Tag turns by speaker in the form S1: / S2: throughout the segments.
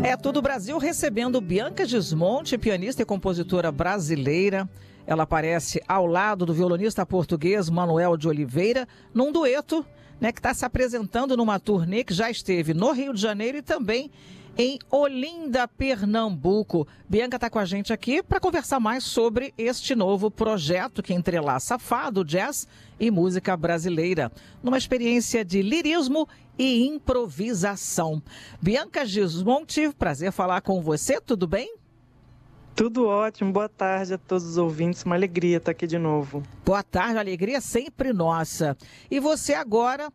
S1: É todo o Brasil recebendo Bianca Gismonti, pianista e compositora brasileira. Ela aparece ao lado do violonista português Manuel de Oliveira, num dueto, que está se apresentando numa turnê que já esteve no Rio de Janeiro e também em Olinda, Pernambuco. Bianca está com a gente aqui para conversar mais sobre este novo projeto que entrelaça fado, jazz e música brasileira, numa experiência de lirismo e improvisação. Bianca Gismonti, prazer falar com você, tudo bem?
S2: Tudo ótimo, boa tarde a todos os ouvintes, uma alegria estar aqui de novo.
S1: Boa tarde, alegria sempre nossa. E você agora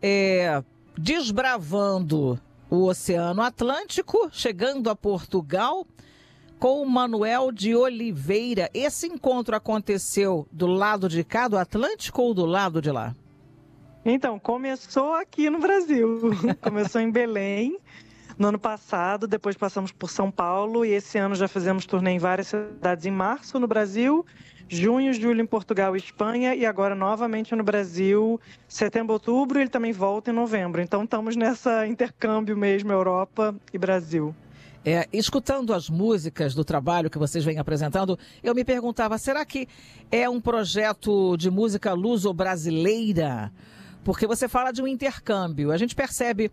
S1: desbravando o Oceano Atlântico, chegando a Portugal com o Manuel de Oliveira. Esse encontro aconteceu do lado de cá do Atlântico ou do lado de lá?
S2: Então, começou aqui no Brasil, começou em Belém no ano passado, depois passamos por São Paulo e esse ano já fizemos turnê em várias cidades em março no Brasil, junho, julho em Portugal e Espanha e agora novamente no Brasil, setembro, outubro, e ele também volta em novembro. Então estamos nessa intercâmbio mesmo, Europa e Brasil.
S1: Escutando as músicas do trabalho que vocês vêm apresentando, eu me perguntava, será que é um projeto de música luso-brasileira? Porque você fala de um intercâmbio, a gente percebe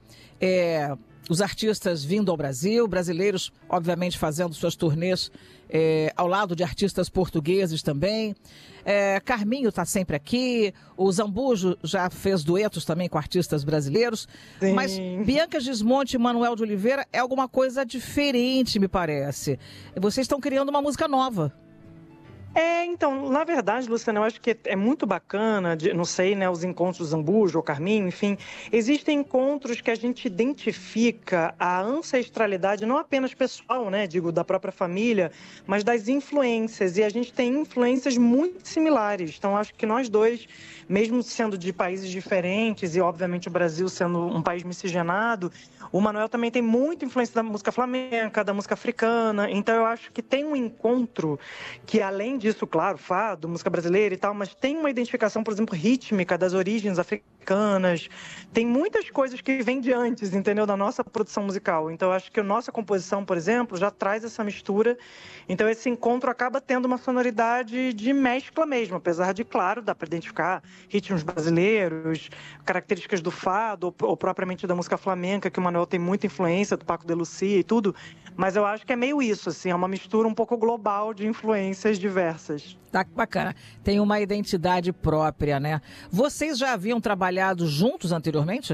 S1: os artistas vindo ao Brasil, brasileiros, obviamente, fazendo suas turnês ao lado de artistas portugueses também. Carminho está sempre aqui, o Zambujo já fez duetos também com artistas brasileiros. Sim. Mas Bianca Gismonti e Manuel de Oliveira é alguma coisa diferente, me parece. Vocês estão criando uma música nova.
S2: Então, na verdade, Luciana, eu acho que é muito bacana, não sei, os encontros do Zambujo ou Carminho, enfim, existem encontros que a gente identifica a ancestralidade, não apenas pessoal, da própria família, mas das influências, e a gente tem influências muito similares, então acho que nós dois, mesmo sendo de países diferentes, e obviamente o Brasil sendo um país miscigenado, o Manuel também tem muita influência da música flamenca, da música africana, então eu acho que tem um encontro que, além disso, claro, fado, música brasileira e tal, mas tem uma identificação, por exemplo, rítmica das origens africanas, tem muitas coisas que vêm de antes, entendeu, da nossa produção musical, então eu acho que a nossa composição, por exemplo, já traz essa mistura, então esse encontro acaba tendo uma sonoridade de mescla mesmo, apesar de, claro, dá para identificar ritmos brasileiros, características do fado, ou propriamente da música flamenca, que o Manuel tem muita influência, do Paco de Lucia e tudo, mas eu acho que é meio isso, assim, é uma mistura um pouco global de influências diversas.
S1: Tá bacana. Tem uma identidade própria, né? Vocês já haviam trabalhado juntos anteriormente?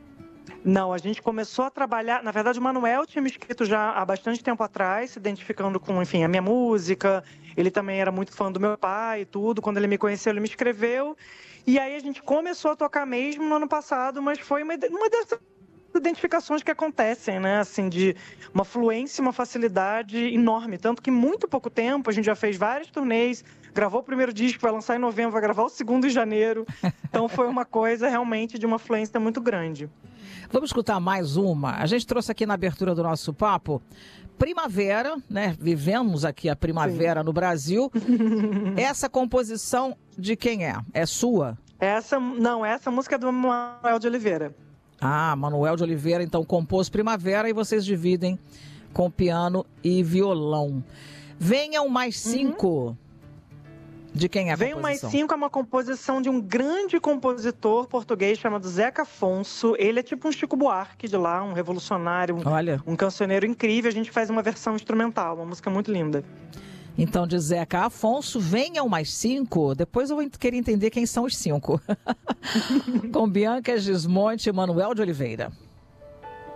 S2: Não, a gente começou a trabalhar... Na verdade, o Manuel tinha me escrito já há bastante tempo atrás, se identificando com, enfim, a minha música. Ele também era muito fã do meu pai e tudo. Quando ele me conheceu, ele me escreveu. E aí a gente começou a tocar mesmo no ano passado, mas foi uma dessas identificações que acontecem, assim, de uma fluência, uma facilidade enorme, tanto que em muito pouco tempo a gente já fez várias turnês, gravou o primeiro disco, vai lançar em novembro, vai gravar o segundo em janeiro, então foi uma coisa realmente de uma fluência muito grande.
S1: Vamos escutar mais uma, a gente trouxe aqui na abertura do nosso papo, Primavera, vivemos aqui a primavera. Sim. No Brasil, essa composição de quem é? É sua?
S2: Essa música é do Manuel de Oliveira.
S1: Manuel de Oliveira, então, compôs Primavera e vocês dividem com piano e violão. Venham Mais Cinco. De quem é a composição?
S2: Venham Mais Cinco é uma composição de um grande compositor português chamado Zeca Afonso. Ele é tipo um Chico Buarque de lá, um revolucionário, um cancioneiro incrível. A gente faz uma versão instrumental, uma música muito linda.
S1: Então, de Zeca Afonso, Venham Mais Cinco. Depois eu vou querer entender quem são os cinco. Com Bianca Gismonti e Manuel de Oliveira.